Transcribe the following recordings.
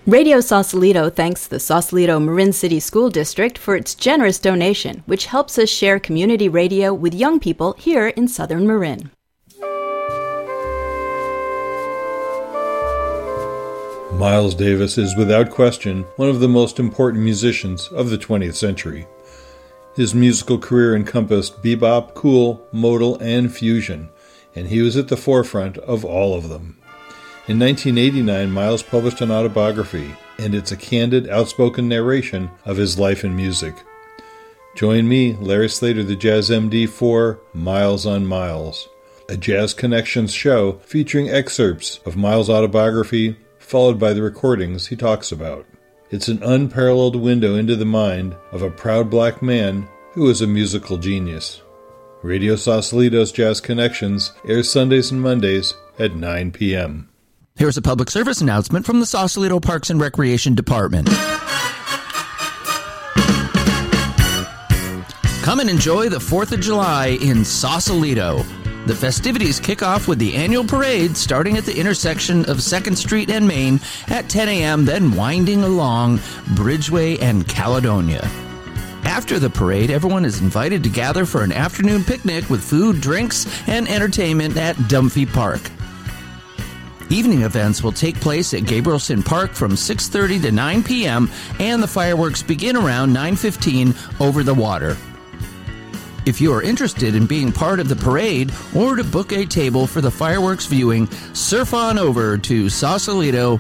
Radio Sausalito thanks the Sausalito Marin City School District for its generous donation, which helps us share community radio with young people here in Southern Marin. Miles Davis is without question one of the most important musicians of the 20th century. His musical career encompassed bebop, cool, modal, and fusion, and he was at the forefront of all of them. In 1989, Miles published an autobiography, and it's a candid, outspoken narration of his life and music. Join me, Larry Slater, the Jazz MD, for Miles on Miles, a Jazz Connections show featuring excerpts of Miles' autobiography, followed by the recordings he talks about. It's an unparalleled window into the mind of a proud black man who is a musical genius. Radio Sausalito's Jazz Connections airs Sundays and Mondays at 9 p.m. Here's a public service announcement from the Sausalito Parks and Recreation Department. Come and enjoy the 4th of July in Sausalito. The festivities kick off with the annual parade starting at the intersection of 2nd Street and Main at 10 a.m., then winding along Bridgeway and Caledonia. After the parade, everyone is invited to gather for an afternoon picnic with food, drinks, and entertainment at Dunphy Park. Evening events will take place at Gabrielson Park from 6:30 to 9 p.m., and the fireworks begin around 9:15 over the water. If you are interested in being part of the parade or to book a table for the fireworks viewing, surf on over to sausalito.gov.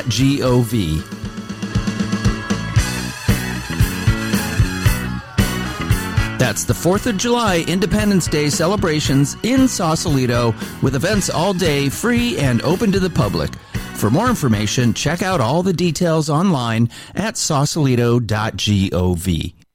That's the 4th of July Independence Day celebrations in Sausalito, with events all day, free and open to the public. For more information, check out all the details online at sausalito.gov.